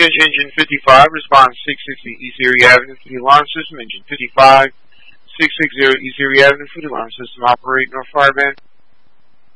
Attention, engine 55, response 660 East Erie Avenue, Foodie Alarm System, engine 55, 660 East Erie Avenue, Foodie Alarm System, operate North Fireband.